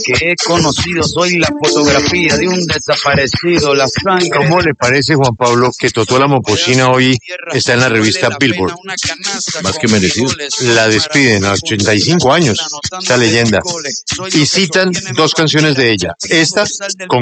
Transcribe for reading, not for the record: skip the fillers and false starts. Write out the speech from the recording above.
que he conocido. Soy la fotografía de un desaparecido, la sangre. ¿Cómo le parece, Juan Pablo, que Totó la Momposina hoy está en la revista Billboard? Más que merecido. La despiden a 85 años, esta leyenda. Y citan dos canciones de ella. Esta, con